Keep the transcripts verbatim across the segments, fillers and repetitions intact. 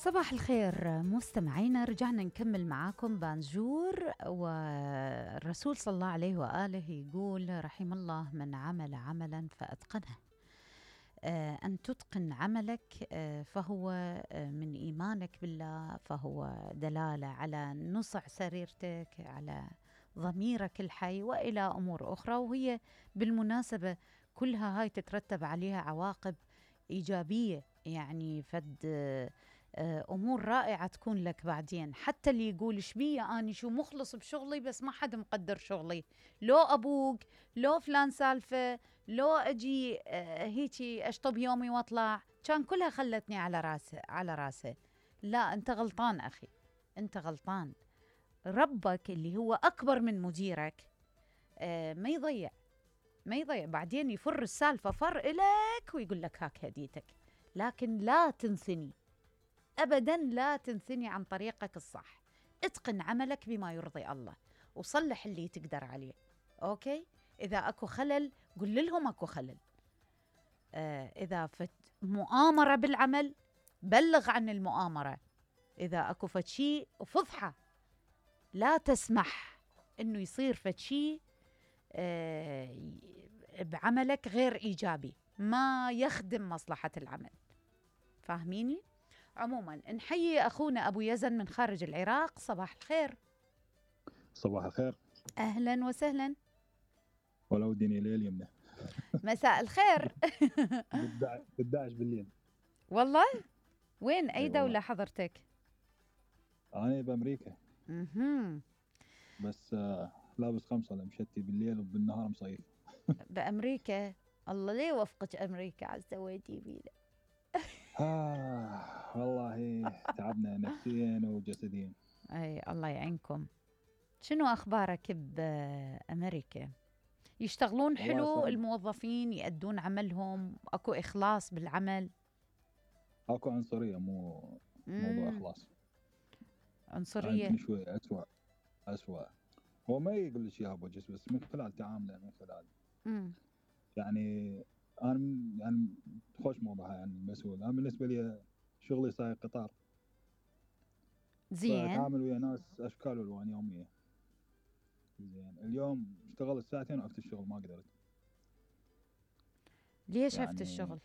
صباح الخير مستمعينا، رجعنا نكمل معاكم بانجور. والرسول صلى الله عليه وآله يقول: رحم الله من عمل عملا فأتقنه. آه أن تتقن عملك آه فهو آه من إيمانك بالله، فهو دلالة على نصع سريرتك، على ضميرك الحي، وإلى أمور أخرى. وهي بالمناسبة كلها هاي تترتب عليها عواقب إيجابية، يعني فد آه أمور رائعة تكون لك بعدين. حتى اللي يقول شبيه أني شو مخلص بشغلي بس ما حد مقدر شغلي، لو أبوك لو فلان سالفة، لو أجي آه هيجي أشطب يومي وأطلع، كان كلها خلتني على راسه على راسه. لا، أنت غلطان أخي، أنت غلطان. ربك اللي هو أكبر من مديرك آه ما يضيع ما يضيع بعدين يفر السالفة فر إليك ويقول لك هاك هديتك. لكن لا تنثني أبداً، لا تنثني عن طريقك الصح. اتقن عملك بما يرضي الله وصلح اللي تقدر عليه. أوكي؟ إذا أكو خلل قل لهم أكو خلل. آه إذا فت مؤامرة بالعمل بلغ عن المؤامرة. إذا أكو فتشي فضحة، لا تسمح إنه يصير فتشي آه بعملك غير إيجابي ما يخدم مصلحة العمل. فاهميني؟ عموما نحيي أخونا أبو يزن من خارج العراق. صباح الخير. صباح الخير. أهلا وسهلا. ولو وديني ليل يمنا. مساء الخير. بالداعش بالليل والله وين أي أي دولة والله. حضرتك؟ أنا بأمريكا. مهم. بس آه لابس خمسة مشتي بالليل وبالنهار مصيف. بأمريكا. الله ليه وفقك أمريكا عز وجل. آه والله تعبنا نفسيا وجسديا. أي الله يعينكم. شنو أخبارك بأمريكا؟ يشتغلون حلو الموظفين، يأدون عملهم، أكو إخلاص بالعمل؟ أكو عنصرية، مو موضوع إخلاص. عنصرية عندنا شوي أسوأ أسوأ. هو ما يقول لك يا أبو جس، بس من خلال تعامله، من خلال مم. يعني أنا يعني خوش موضوعها يعني المسؤول. أنا بالنسبة لي شغلي سايق قطار، زين. فأتعامل ويا ناس أشكال والوان يومية. زين اليوم اشتغلت ساعتين وقفت الشغل ما قدرت. ليش يعني عفت الشغل؟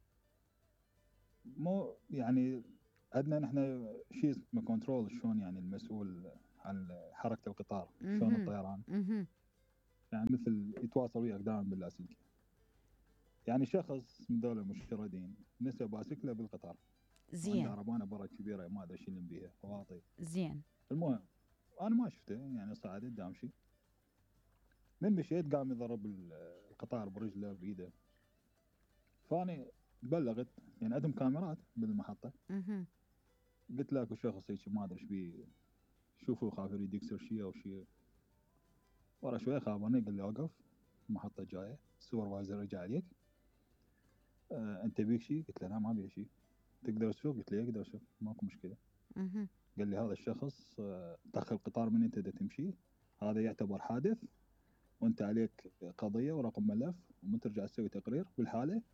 مو يعني عندنا نحن شيء اسمه كنترول، شلون يعني المسؤول عن حركة القطار، شلون الطيران. مهم. يعني مثل يتواصل وياك دائما باللاسلكي. يعني شخص من ذول المشردين نسى باسكله بالقطار، زين. وعنده عربانه برا كبيره ما ادري شو بيها فواطي. زين. المهم انا ما شفته، يعني صعد قدام شيء، من مشيت قام يضرب القطار برجله بايده. فاني بلغت، يعني عندهم كاميرات بالمحطه. مهم. قلت له اكو شخص هيك ما ادري ايش بيه، شوفوا خاف يريد يكسر شيء او شيء. ورا شوي خابرني قال لي اوقف، المحطه جايه، السوبرفايزر رجع عليك. أه انت بيك شيء؟ قلت له لا ما بيه شيء. تقدر تسوق؟ قلت له اقدر اسوق ماكو مشكله. مهم. قال لي هذا الشخص أه دخل القطار من انت تمشي، هذا يعتبر حادث وانت عليك قضيه ورقم ملف، ومن ترجع تسوي تقرير بالحاله.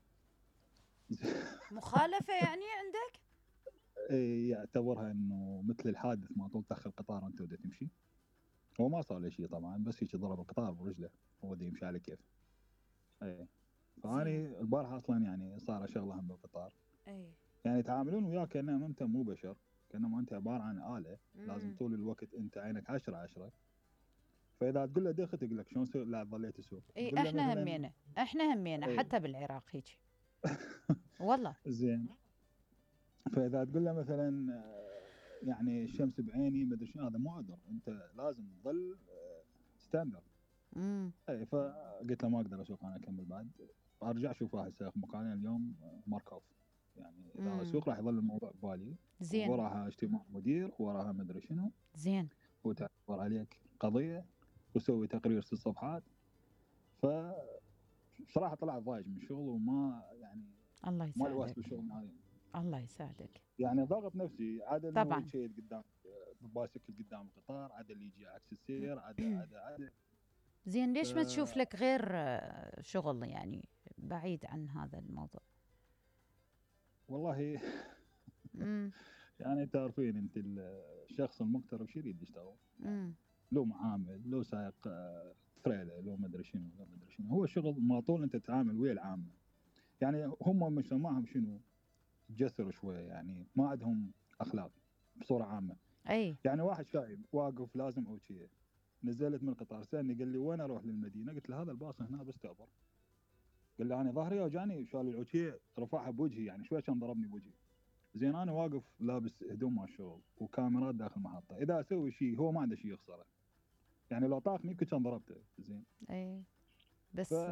مخالفة يعني عندك؟ يعتبرها انه مثل الحادث ما طول دخل القطار وانت بدك تمشي. هو ما صار له شيء طبعا، بس هيك ضرب القطار برجله، هو دي يمشي على كيف. اي فاني البارحه اصلا يعني صار شغله هم بالقطار. اي يعني يتعاملون وياك كانهم انت مو بشر، كانما انت عباره عن اله. مم. لازم طول الوقت انت عينك عشرة عشرة. فاذا تقول له دخل يقول لك شلون سوق؟ لا ظليت اسوق. اي تقول له احنا مثلا همينا احنا همينا اي حتى بالعراق هيك. والله زين. فاذا تقول له مثلا آه، يعني الشمس بعيني ما ادري شنو، هذا مو عذر، انت لازم تظل ستاندرد. امم اي فقلت له ما اقدر اسوق انا اكمل بعد، ارجع اشوف واحد سائق مكاني اليوم مارك اوف. يعني اذا مم. اسوق راح يظل الموضوع ببالي، زين. وراها اجتماع مدير، وراها ما ادري شنو، زين. وتعتبر عليك قضيه، وسوي تقرير ست صفحات. ف بصراحه طلعت ضايج من الشغل، وما يعني الله ما الواس يساعدك. بالشغل هذا. الله يساعدك. يعني ضغط نفسي، عدل انه طبعا. يتشيد قدام ببايسكل قدام القطار، عدل يجي عكس السير، عدل عدل عدل. زين، ليش ف... ما تشوف لك غير آه، شغل يعني بعيد عن هذا الموضوع؟ والله امم يعني تعرفين انت الشخص المغترب شو يريد يشتغل؟ امم لو معامل، لو سائق آه، تريلا، لو مدري شنو، لو مدري شنو، هو الشغل ما طول انت تتعامل ويا العامه. يعني هم مجتمعهم شنو؟ جسر شويه، يعني ما عندهم اخلاق بصوره عامه. اي يعني واحد شايب واقف لازم عوجيه، نزلت من القطار سالني قال لي وين اروح للمدينه؟ قلت له هذا الباص هنا بس تعبر. قال لي انا ظهري وجعني، شال العوجيه رفعها بوجهي، يعني شوي كان ضربني بوجهي. زين انا واقف لابس هدوم مال الشغل وكاميرات داخل المحطه، اذا اسوي شيء هو ما عنده شيء يخسره، يعني لو طاقني يمكن كان ضربته. زين. اي ف بس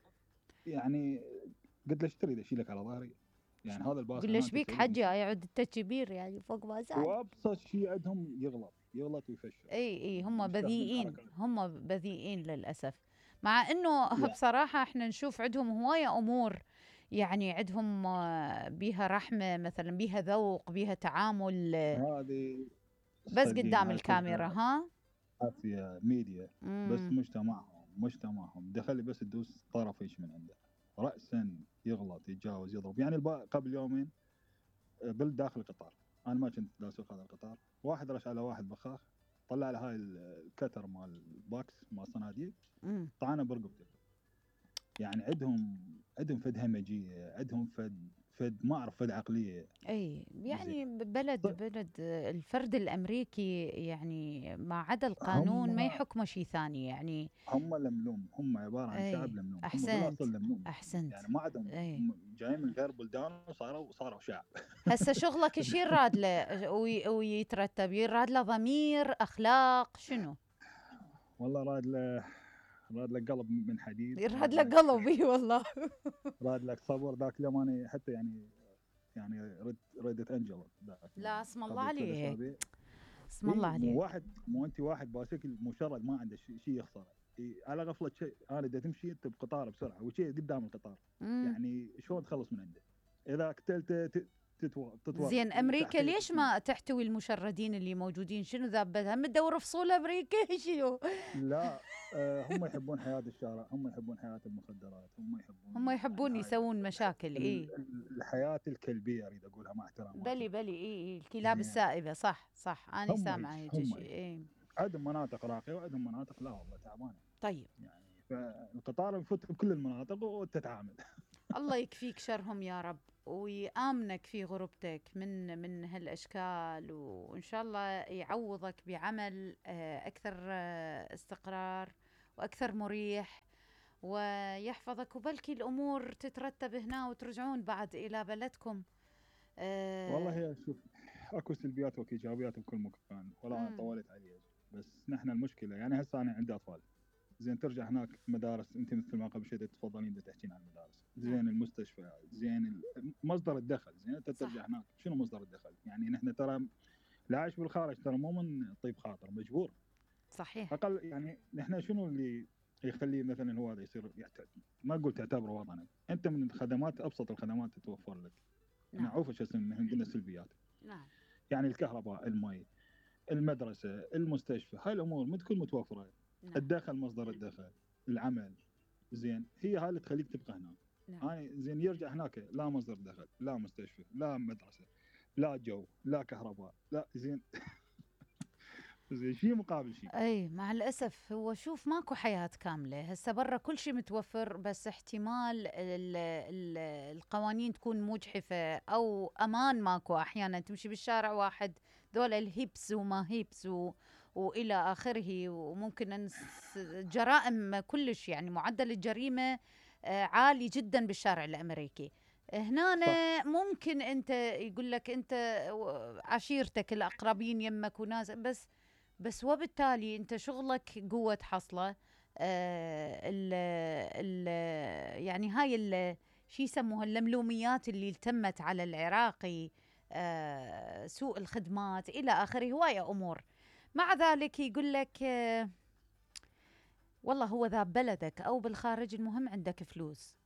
يعني قلت له ايش تريد اشيلك على ظهري؟ يعني هذا الباص قول له هنا ايش انت بيك تسوي حجه نص. يعود التكبير يعني فوق ما زال. وابسط شيء عندهم يغلط يغلط ويفشل، اي اي يعني هم يستخدم بذيئين، حركات هم بذيئين للاسف. مع انه يعني. بصراحه احنا نشوف عندهم هوايه امور، يعني عندهم آه، بيها رحمه مثلا، بيها ذوق، بيها تعامل، آه، هذه بس صدقين قدام هاي الكاميرا كلها ها. عافيه ميديا. بس امم مجتمعهم مجتمعهم دخل بس تدوس طرف ايش من عنده، راسا يغلط يتجاوز يضرب. يعني الب- قبل يومين بالداخل القطار، انا ما كنت داسوق هذا القطار، واحد رش على واحد بخاخ، طلع له هاي الكتر مال الباكس مال الصناديق، امم طعنه برقبته. يعني عندهم عندهم فد همجيه، عندهم فد فد ما اعرف فد عقليه. اي زين. يعني بلد بلد آه، الفرد الامريكي يعني ما عدا هم القانون ما يحكمه شيء ثاني يعني. هم لملوم، هم عباره عن اي شعب لملوم، هم احسنت بالاصل لملوم. احسنت. يعني ما عندهم، اي هم جايين من غير بلدان وصاروا صاروا شعب. هسه شغلك ايش يراد له وي- ويترتب؟ يراد له ضمير، اخلاق، شنو؟ والله راد له، راد لك قلب من حديد، يراد راد له لك قلبي والله. راد لك صبر. ذاك اليوم انا حتى يعني يعني رد ردت انجل ذاك لا اليوم اسم الله قبل ثلاث عليك، اسابيع. اسم الله اي مو عليك. واحد، مو انت واحد باسكل مشرد ما عنده شيء شي يخسره. إي على غفله شيء انا دا تمشي انت بقطار بسرعه وشيء قدام القطار، امم يعني شلون تخلص من عنده؟ اذا قتلته ت- تتو- تتورط زين امريكا وتحقيق ليش وشنو. ما تحتوي المشردين اللي موجودين؟ شنو ذابتها مدور فصول امريكا شنو؟ لا آه، هم يحبون حياه الشارع، هم يحبون حياه المخدرات، هم هم يحبون يعني يحبون هاي يسوون مشاكل. اي ال- ال- الحياه الكلبيه اريد اقولها مع احتراماتي. بلي بلي اي اي الكلاب زين. السائبه، صح صح، اني هم سامعه هيك هيك هم شيء. هيك اي عندهم مناطق راقيه وعندهم مناطق لا والله تعبانه. طيب يعني فالقطار يفوت بكل المناطق وتتعامل. الله يكفيك شرهم يا رب، ويآمنك في غربتك من من هالاشكال، وان شاء الله يعوضك بعمل آه، اكثر آه، استقرار واكثر مريح، ويحفظك، وبلكي الامور تترتب هنا وترجعون بعد الى بلدكم. والله آه، هي شوف، اكو سلبيات واكو ايجابيات بكل مكان، ولا انا مم، طولت عليه. بس نحن المشكله يعني هسه انا عندي اطفال. زين ترجع هناك مدارس، انت مثل ما قبل شوي تتفضلين دا تحكين عن المدارس، نعم زين المستشفى، زين ال- مصدر الدخل. زين انت صح ترجع هناك شنو مصدر الدخل؟ يعني نحن ترى العايش بالخارج ترى مو من طيب خاطر، مجبور. صحيح. اقل يعني نحن شنو اللي يخليه مثلا هو هذا يصير يعتد، ما اقول تعتبره وطنك، انت من الخدمات ابسط الخدمات تتوفر لك. نعم معروفه شو اسمه عندنا سلبيات، نعم يعني الكهرباء، المي، المدرسه، المستشفى، هاي الامور ما تكون متوفره. نعم الدخل، مصدر الدخل، العمل. زين هي هاي اللي تخليك تبقى هنا. نعم هاي زين يرجع هناك لا مصدر دخل، لا مستشفى، لا مدرسه، لا جو، لا كهرباء، لا زين. زين شيء مقابل شيء. اي مع الاسف هو شوف ماكو حياة كاملة هسه برا، كل شيء متوفر، بس احتمال ال ال القوانين تكون مجحفة او امان ماكو. احيانا تمشي بالشارع واحد ذول الهيبس وما هيبس و والى اخره، وممكن أنس جرائم كلش، يعني معدل الجريمة آه، عالي جدا بالشارع الامريكي. هنا صح. ممكن انت يقول لك انت عشيرتك الاقربين يمك وناس بس، بس وبالتالي انت شغلك قوة حصلة. آه ال ال يعني هاي ال شو يسموها اللملوميات اللي التمت على العراقي، آه سوء الخدمات الى اخره، هواية امور. مع ذلك يقول لك آه والله هو ذا بلدك او بالخارج، المهم عندك فلوس،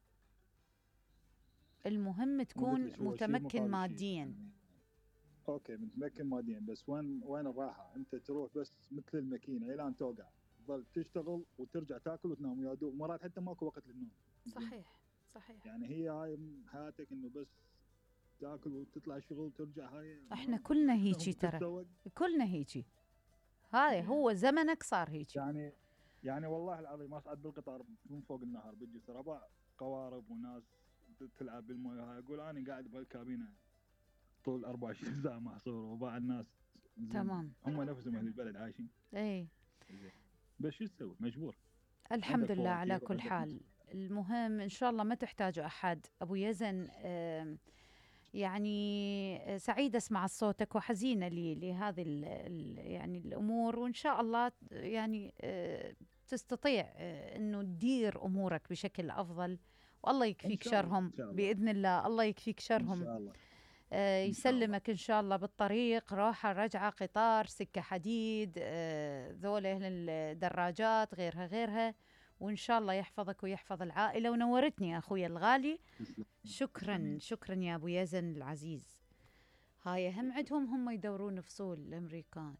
المهم ما قلت تكون لك هو شيء متمكن مقابل شيء ماديا. يعني. اوكي متمكن ماديا، بس وين وين الراحه؟ انت تروح بس مثل الماكينه الى ان توقع، تظل تشتغل وترجع تاكل وتنام، ويا دوب مرات حتى ماكو وقت للنوم. زين. صحيح صحيح. يعني هي هاي حياتك انه بس تاكل وتطلع شغل ترجع. هاي احنا كلنا هيجي ترى، تتزوج. كلنا هيجي. هاي هو زمنك صار هيجي. يعني يعني والله العظيم اصعد بالقطار من فوق النهر بجي ربع قوارب وناس تلعب بالمويه. هاي اقول انا قاعد بهالكابينه طول أربعة وعشرين ساعه محصور وباع الناس زين تمام. هم نفسهم اهل البلد عايشين. اي زين بس شو تسوي مجبور. الحمد عندك لله على فواتير كل وعندك حال. المهم ان شاء الله ما تحتاجوا احد. ابو يزن آم، يعني آه، سعيدة اسمع صوتك وحزينة لي لهذه ال ال يعني الامور، وان شاء الله يعني آه، تستطيع آه، انه تدير امورك بشكل افضل، والله ان يكفيك شاء الله شرهم ان شاء الله باذن الله. الله يكفيك ان شرهم. شاء الله آه، ان شاء الله. يسلمك إن شاء الله بالطريق، راحة رجعة، قطار، سكة حديد، آه، ذولا أهل الدراجات، غيرها غيرها. وإن شاء الله يحفظك ويحفظ العائلة. ونورتني يا أخوي الغالي. تسلم. شكرا تسلمين. شكرا يا أبو يزن العزيز. هاي هم عندهم هم يدورون فصول الأمريكان.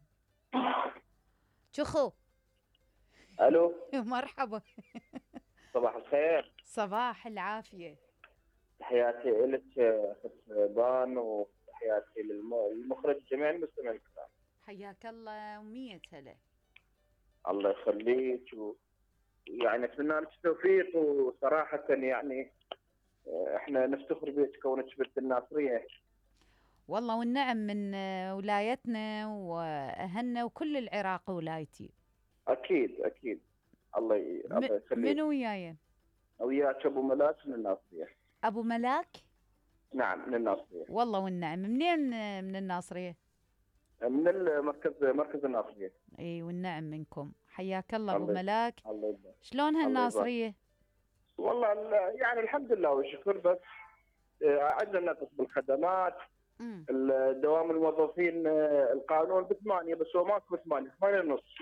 شخو. الو، مرحبا. صباح الخير. صباح العافية. تحياتي لك اخت بان، وتحياتي للمخرج جميع المستمعين الكرام. حياك الله ومية هلا. الله يخليك، و... يعني اتمنى لك التوفيق. وصراحه يعني احنا نفتخر بك كونك بنت الناصريه. والله والنعم من آه، ولايتنا وأهلنا وكل العراق ولايتي. اكيد اكيد. الله ي... م- الله يخليك. منو وياي؟ وياك ابو ملاك من الناصريه. أبو ملاك. نعم من الناصريه. والله والنعم. منين آه، من الناصرية؟ من المركز، مركز الناصريه. اي والنعم منكم. حياك الله أبو الله ملاك. الله يبارك. شلونها الله يبارك. الناصرية؟ والله ال- يعني الحمد لله والشكر، بس آه، عندنا نقص بالخدمات. امم دوام الموظفين آه، القانون بثمانية، بس هو ماكو بثمانية، ثمانية ونص.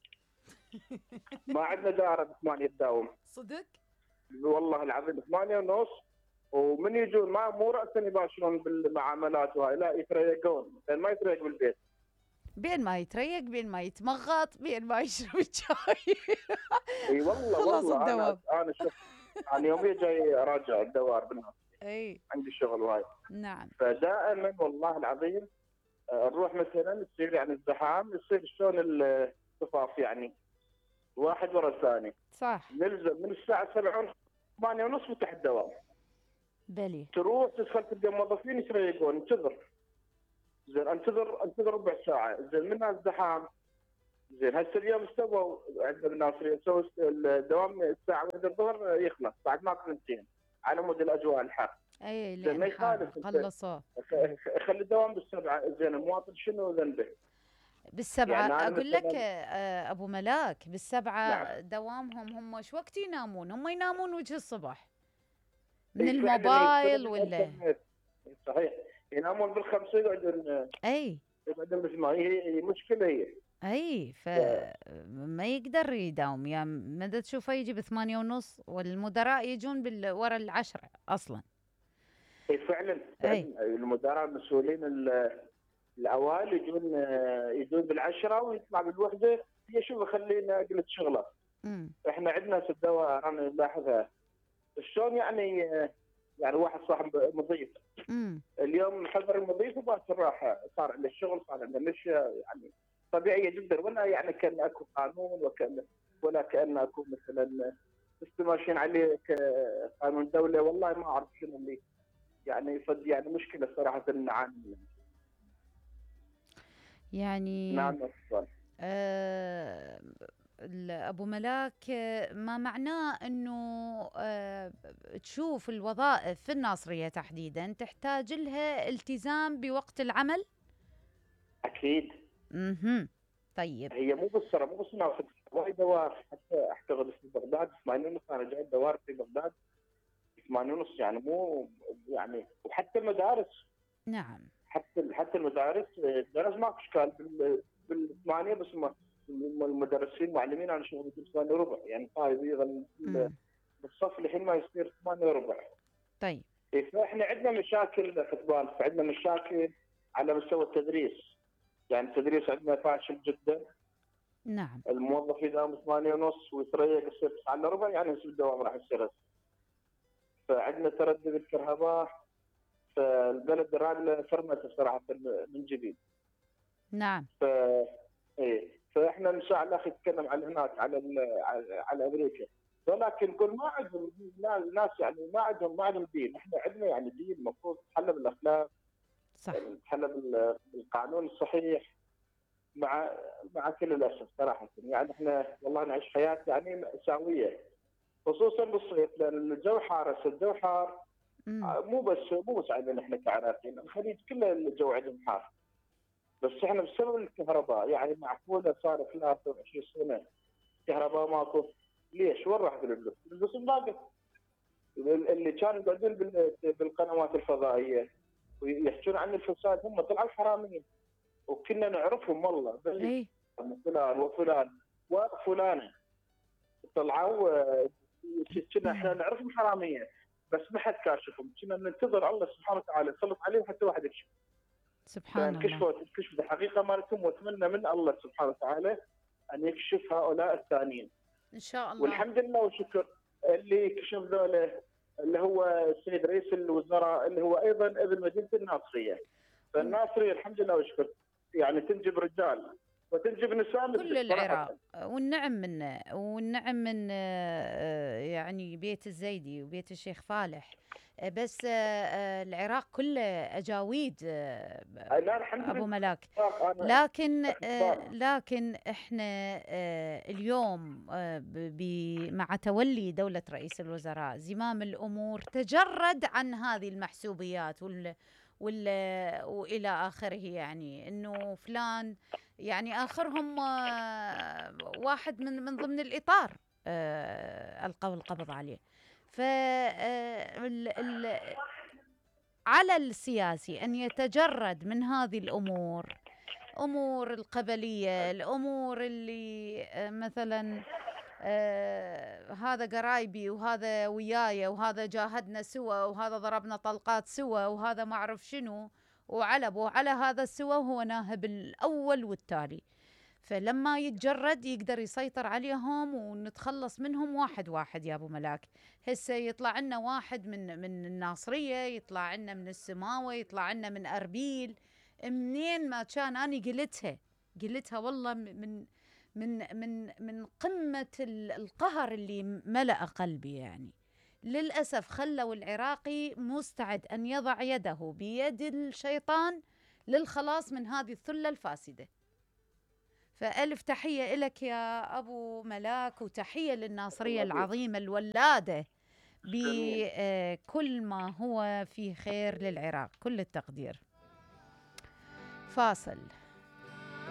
ما عندنا دائرة بثمانية تداوم. صدق؟ والله العظيم ثمانية ونص. ومن يجون ما مو رأسا يباشرون بالمعاملات وهاي، لا يتريقون، لأن ما يتريق بالبيت. بين ما يتريق، بين ما يتمغط، بين ما يشرب الشاي. اي والله خلص والله الدوام. انا انا شوف، انا يوميا جاي اراجع الدوار بالنهار، اي عندي شغل وهاي. نعم. فدائما والله العظيم آه، نروح مثلا تصير يعني الزحام، يصير شلون الصفاف يعني واحد ورا الثاني. صح. نلزم من الساعه سبعة ثمانية ونص فتح الدوام. بلي. تروح تدخل تلقى موظفين يتريقون، انتظر. زين انتظر انتظر ربع ساعه. زين من الزحام. زين هسه اليوم استووا عندنا بالناصريه سووا الدوام الساعه واحدة الظهر يخلص بعد ما سنتين على مود الاجواء الحر. اي زين ما لأن حار يخالف، خلصوا خلي الدوام بالسبعه. زين المواطن شنو ذنبه؟ بالسبعة. يعني أنا أقول لك مثلاً- آه، أبو ملاك بالسبعة نعم. دوامهم. هم ايش وقت ينامون؟ هم ينامون وجه الصبح من إي فعلاً الموبايل يكثرون ولا؟ الإنترنت. صحيح، ينامون بالخمسه يقعدون أي يقعدون بالثمانيه. هي هي مشكله هي. اي فما يقدر يداوم. يا مدى تشوفه يجي بثمانية ونص، والمدراء يجون بال ورا العشرة اصلا. اي فعلا فعلا. المدراء المسؤولين ال- الاوائل يجون يجون بالعشره ويطلع بالوحده. هي شوف خلينا قلت شغله. امم احنا عندنا في الدواء انا نلاحظها شلون يعني. يعني واحد صاحب مضيف امم اليوم حضر المضيف وباكر راح صار عنده الشغل، صار عنده مش يعني طبيعيه جدا، ولا يعني كان اكو قانون وكان ولا كان اكو مثلا بس ماشيين عليه كقانون دوله. والله ما اعرف شنو اللي يعني صد يعني مشكله صراحه نعاني منها. يعني نعم أستاذ. آه ال- ابو ملاك، آه، ما معناه انه آه تشوف الوظائف في الناصرية تحديدا تحتاج لها التزام بوقت العمل. اكيد. اها طيب. هي مو بالسرعه مو بس ناخذ وايد دوار. حتى اعتقد في بغداد ثمانية ونص، انا جاي دوار في بغداد ثمانية ونص، يعني مو يعني. وحتى المدارس، نعم. حتى حتى المدارس المدارس ماكو اشكال بال بالثمانيه، بس ما المدرسين معلمين انا شغل ثمانية وربع، يعني طايف يظل مم. بالصف الحين ما يصير ثمانية وربع. طيب. إيه، فاحنا عندنا مشاكل فوتبال، عندنا مشاكل على مستوى التدريس. يعني التدريس عندنا فاشل جدا. نعم. الموظف يداوم ثمانية ونص ويتريق يصير تسعة الا ربع، يعني نسبة الدوام راح يصير. فعندنا تردد الكهرباء، فالبلد راد فرمت صراحه من جديد. نعم. ف ايه فاحنا ان شاء الله نتكلم عن هناك على على امريكا، ولكن نقول ما عندهم الناس يعني ما عندهم ما عندهم دين، احنا عندنا يعني دين المفروض تحلى بالاخلاق، صح، تحلى بالقانون الصحيح، مع مع كل الاسف صراحه. يعني احنا والله نعيش حياه يعني مأساويه خصوصا بالصيف، لان الجو حار. الجو حار مو بس مو بس عندنا احنا كعراقيين، الخليج كله الجو عندهم حار، بس احنا بسبب الكهرباء يعني معقوله صار ثلاثة وعشرين سنه كهرباء ماكو. ليش؟ وين راح الفلوس؟ الفلوس باقت. اللي كانوا يقعدون بالقنوات الفضائيه ويحكون عن الفساد هم طلعوا حراميين، وكنا نعرفهم والله. اي فلان وفلان وفلانه طلعوا كنا احنا نعرفهم حراميه، بس ما حد كاشفهم. كنا ننتظر الله سبحانه وتعالى يسلط عليهم حتى واحد يكشف. سبحان الله. كشفوا كشف الحقيقه مالتهم، واتمنى من الله سبحانه وتعالى ان يكشف هؤلاء الثانيين ان شاء الله. والحمد لله وشكر اللي كشف ذولا اللي هو السيد رئيس الوزراء اللي هو ايضا ابن مدينه الناصريه. فالناصريه الحمد لله وشكر يعني تنجب رجال وتنجب نساء كل العراق، والنعم من والنعم من يعني بيت الزيدي وبيت الشيخ فالح، بس العراق كله أجاويد أبو ملاك. لكن لكن إحنا اليوم مع تولي دولة رئيس الوزراء زمام الأمور تجرد عن هذه المحسوبيات وال وال وإلى آخره، يعني إنه فلان يعني آخرهم واحد من من ضمن الإطار ألقوا القبض عليه. ف على السياسي أن يتجرد من هذه الأمور، أمور القبلية، الأمور اللي مثلا آه هذا قرايبي وهذا وياي وهذا جاهدنا سوا وهذا ضربنا طلقات سوا وهذا ما أعرف شنو وعلبوا على هذا السوا وهو ناهب الأول والتالي. فلما يتجرد يقدر يسيطر عليهم ونتخلص منهم واحد واحد يا أبو ملاك. هسه يطلع لنا واحد من من الناصرية، يطلع لنا من السماوة، يطلع لنا من أربيل، منين ما كان. أنا قلتها قلتها والله من من من من قمة القهر اللي ملأ قلبي. يعني للأسف خلوا العراقي مستعد أن يضع يده بيد الشيطان للخلاص من هذه الثلة الفاسدة. فألف تحية لك يا أبو ملاك، وتحية للناصرية العظيمة الولادة بكل ما هو فيه خير للعراق. كل التقدير. فاصل.